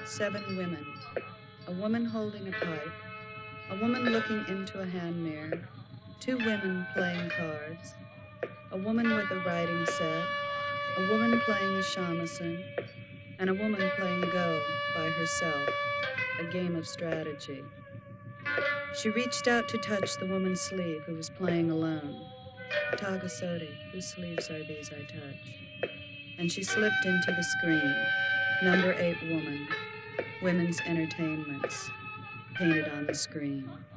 7 women. A woman holding a pipe, a woman looking into a hand mirror, 2 women playing cards, a woman with a writing set, a woman playing a shamisen, and a woman playing Go by herself, a game of strategy. She reached out to touch the woman's sleeve who was playing alone. Tagasodi, whose sleeves are these I touch? And she slipped into the screen. Number 8 woman, women's entertainments, painted on the screen.